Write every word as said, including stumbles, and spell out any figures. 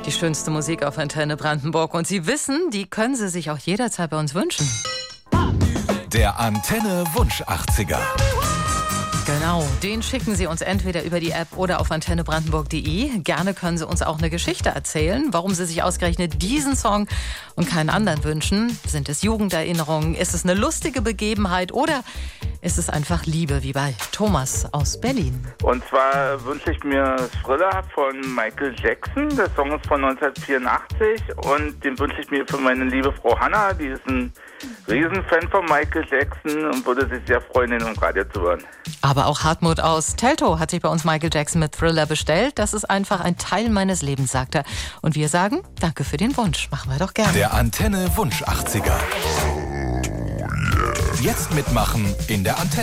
Die schönste Musik auf Antenne Brandenburg. Und Sie wissen, die können Sie sich auch jederzeit bei uns wünschen. Der Antenne Wunsch achtziger. Genau, den schicken Sie uns entweder über die App oder auf antenne brandenburg punkt de. Gerne können Sie uns auch eine Geschichte erzählen, warum Sie sich ausgerechnet diesen Song und keinen anderen wünschen. Sind es Jugenderinnerungen? Ist es eine lustige Begebenheit? Oder ist es einfach Liebe, wie bei Thomas aus Berlin? Und zwar wünsche ich mir Thriller von Michael Jackson. Der Song ist von neunzehnhundertvierundachtzig und den wünsche ich mir für meine liebe Frau Hanna. Die ist ein Riesenfan von Michael Jackson und würde sich sehr freuen, ihn im Radio zu hören. Aber auch Hartmut aus Teltow hat sich bei uns Michael Jackson mit Thriller bestellt. Das ist einfach ein Teil meines Lebens, sagt er. Und wir sagen, danke für den Wunsch. Machen wir doch gerne. Der Antenne Wunsch achtziger. Jetzt mitmachen in der Antenne.